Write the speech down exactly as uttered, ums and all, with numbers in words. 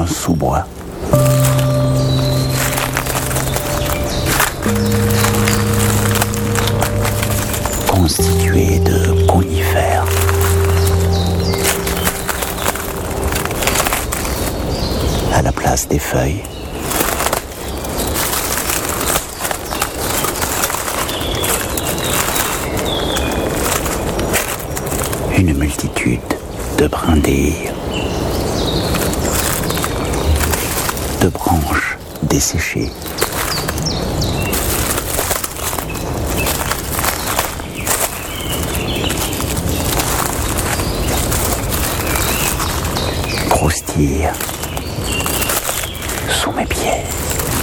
un sous-bois. Constitué de conifères. À la place des feuilles, une multitude de brindilles, de branches desséchées. Croustillent